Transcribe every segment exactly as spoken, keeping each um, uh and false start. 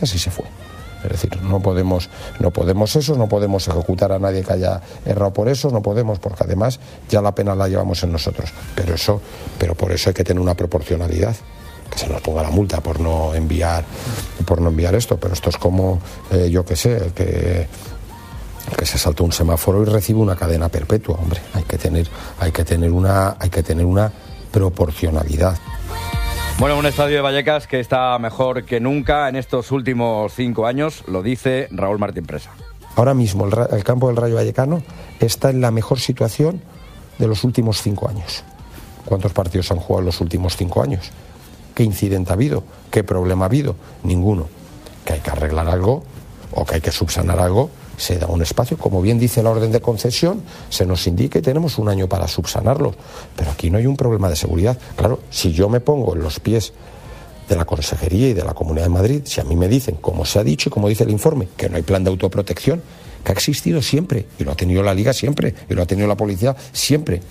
Así se fue. Es decir, no podemos, no podemos eso, no podemos ejecutar a nadie que haya errado por eso, no podemos, porque además ya la pena la llevamos en nosotros. Pero eso, pero por eso hay que tener una proporcionalidad, que se nos ponga la multa por no enviar, por no enviar esto. Pero esto es como, eh, yo qué sé, el que, el que se saltó un semáforo y recibe una cadena perpetua. Hombre, hay que tener, hay que tener una, hay que tener una proporcionalidad. Bueno, un estadio de Vallecas que está mejor que nunca en estos últimos cinco años, lo dice Raúl Martín Presa. Ahora mismo el, el campo del Rayo Vallecano está en la mejor situación de los últimos cinco años. ¿Cuántos partidos han jugado en los últimos cinco años? ¿Qué incidente ha habido? ¿Qué problema ha habido? Ninguno. Que hay que arreglar algo o que hay que subsanar algo, se da un espacio, como bien dice la orden de concesión, se nos indica y tenemos un año para subsanarlo. Pero aquí no hay un problema de seguridad. Claro, si yo me pongo en los pies de la Consejería y de la Comunidad de Madrid, si a mí me dicen, como se ha dicho y como dice el informe, que no hay plan de autoprotección, que ha existido siempre, y lo ha tenido la Liga siempre, y lo ha tenido la policía siempre.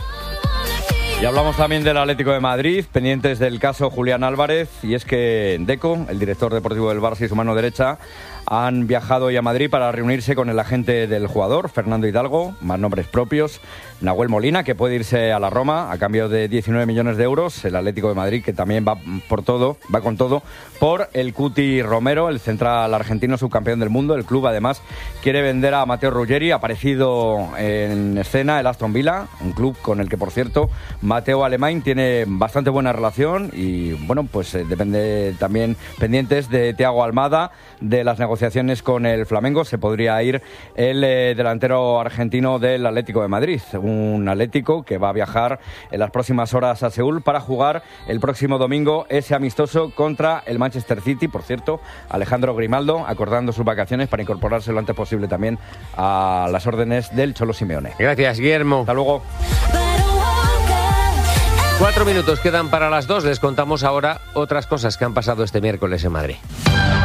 Y hablamos también del Atlético de Madrid, pendientes del caso Julián Álvarez, y es que Deco, el director deportivo del Barça y su mano derecha, han viajado hoy a Madrid para reunirse con el agente del jugador, Fernando Hidalgo, más nombres propios, Nahuel Molina, que puede irse a la Roma a cambio de diecinueve millones de euros, el Atlético de Madrid, que también va por todo, va con todo, por el Cuti Romero, el central argentino subcampeón del mundo. El club además quiere vender a Matteo Ruggeri, ha aparecido en escena el Aston Villa, un club con el que, por cierto, Mateo Alemán tiene bastante buena relación y, bueno, pues eh, depende también pendientes de Thiago Almada, de las negociaciones con el Flamengo. Se podría ir el eh, delantero argentino del Atlético de Madrid, un Atlético que va a viajar en las próximas horas a Seúl para jugar el próximo domingo ese amistoso contra el Manchester City. Por cierto, Alejandro Grimaldo acordando sus vacaciones para incorporarse lo antes posible también a las órdenes del Cholo Simeone. Gracias, Guillermo. Hasta luego. Cuatro minutos quedan para las dos. Les contamos ahora otras cosas que han pasado este miércoles en Madrid.